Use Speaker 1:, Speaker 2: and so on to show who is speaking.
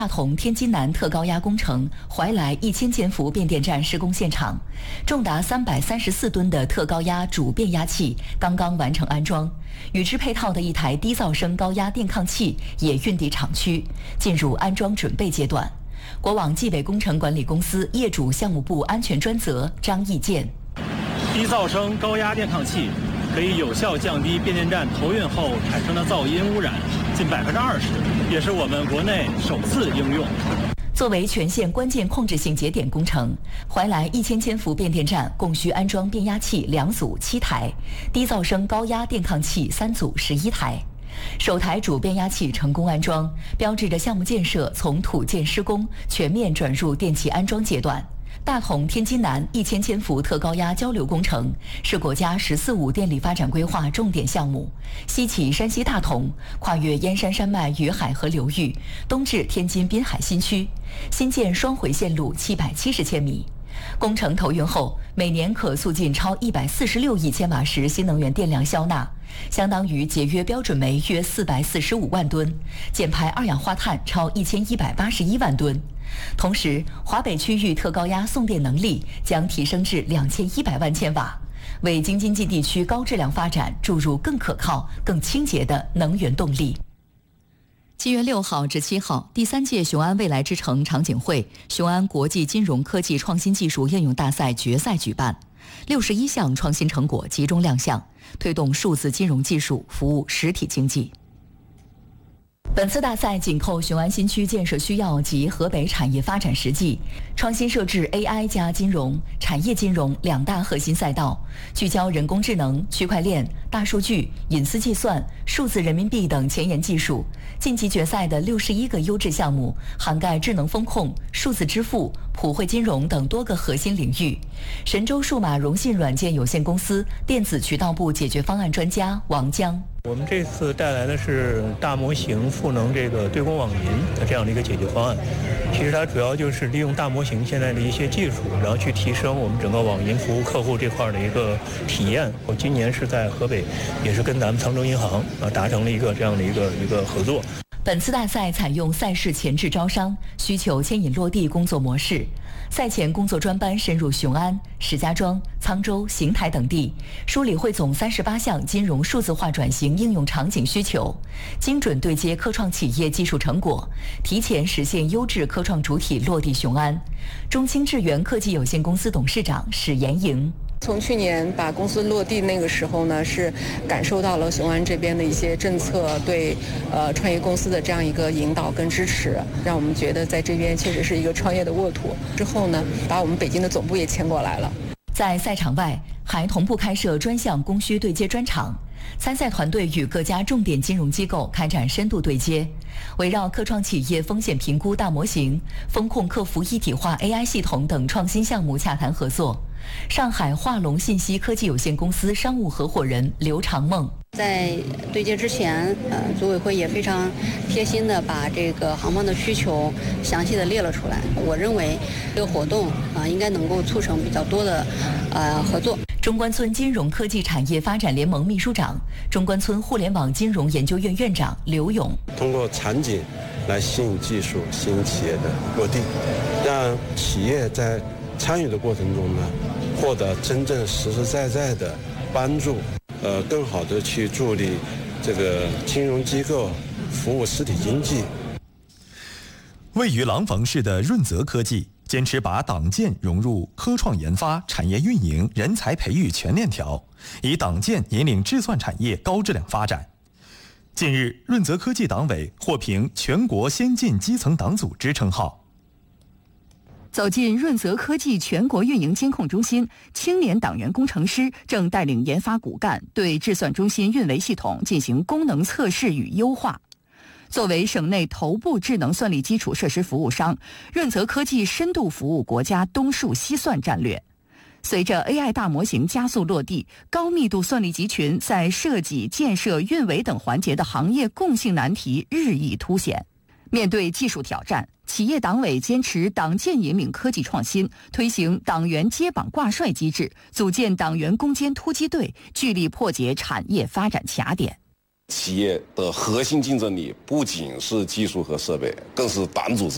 Speaker 1: 大同天津南特高压工程怀来1000千伏变电站施工现场，重达334吨的特高压主变压器刚刚完成安装，与之配套的一台低噪声高压电抗器也运抵厂区，进入安装准备阶段。国网冀北工程管理公司业主项目部安全专责张义建：
Speaker 2: 低噪声高压电抗器可以有效降低变电站投运后产生的噪音污染近20%，也是我们国内首次应用。
Speaker 1: 作为全线关键控制性节点工程，怀来1000千伏变电站共需安装变压器2组7台，低噪声高压电抗器3组11台。首台主变压器成功安装，标志着项目建设从土建施工全面转入电气安装阶段。大同天津南1000千伏特高压交流工程是国家“十四五”电力发展规划重点项目，西起山西大同，跨越燕山山脉与海河流域，东至天津滨海新区，新建双回线路770千米。工程投运后，每年可促进超146亿千瓦时新能源电量消纳，相当于节约标准煤约445万吨，减排二氧化碳超1181万吨。同时，华北区域特高压送电能力将提升至2100万千瓦，为京津冀地区高质量发展注入更可靠、更清洁的能源动力。7月6号至7号，第3届雄安未来之城场景会雄安国际金融科技创新技术应用大赛决赛举办，61项创新成果集中亮相，推动数字金融技术服务实体经济。本次大赛紧扣雄安新区建设需要及河北产业发展实际，创新设置 AI 加金融、产业金融2大核心赛道，聚焦人工智能、区块链、大数据、隐私计算、数字人民币等前沿技术。晋级决赛的61个优质项目，涵盖智能风控、数字支付、普惠金融等多个核心领域。神州数码融信软件有限公司电子渠道部解决方案专家王江：
Speaker 3: 我们这次带来的是大模型赋能这个对公网银的这样的一个解决方案。其实它主要就是利用大模型现在的一些技术，然后去提升我们整个网银服务客户这块的一个体验。我今年是在河北，也是跟咱们沧州银行达成了一个这样的一个合作。
Speaker 1: 本次大赛采用赛事前置招商、需求牵引落地工作模式，赛前工作专班深入雄安、石家庄、沧州、邢台等地，梳理汇总38项金融数字化转型应用场景需求，精准对接科创企业技术成果，提前实现优质科创主体落地雄安。中青智源科技有限公司董事长史延莹：
Speaker 4: 从去年把公司落地那个时候呢，是感受到了雄安这边的一些政策对创业公司的这样一个引导跟支持，让我们觉得在这边确实是一个创业的沃土。之后呢，把我们北京的总部也迁过来了。
Speaker 1: 在赛场外，还同步开设专项供需对接专场，参赛团队与各家重点金融机构开展深度对接，围绕科创企业风险评估大模型、风控客服一体化 AI 系统等创新项目洽谈合作。上海华龙信息科技有限公司商务合伙人刘长梦：
Speaker 5: 在对接之前，组委会也非常贴心的把这个航方的需求详细的列了出来。我认为这个活动应该能够促成比较多的合作。
Speaker 1: 中关村金融科技产业发展联盟秘书长、中关村互联网金融研究院院长刘勇：
Speaker 6: 通过场景来吸引技术、吸引企业的落地，让企业在参与的过程中呢，获得真正实实在在的帮助，更好的去助力这个金融机构服务实体经济。
Speaker 7: 位于廊坊市的润泽科技坚持把党建融入科创研发、产业运营、人才培育全链条，以党建引领智算产业高质量发展。近日，润泽科技党委获评全国先进基层党组织称号。
Speaker 8: 走进润泽科技全国运营监控中心，青年党员工程师正带领研发骨干对智算中心运维系统进行功能测试与优化。作为省内头部智能算力基础设施服务商，润泽科技深度服务国家东数西算战略。随着 AI 大模型加速落地，高密度算力集群在设计、建设、运维等环节的行业共性难题日益凸显。面对技术挑战，企业党委坚持党建引领科技创新，推行党员接榜挂帅机制，组建党员攻坚突击队，聚力破解产业发展卡点。
Speaker 9: 企业的核心竞争力不仅是技术和设备，更是党组织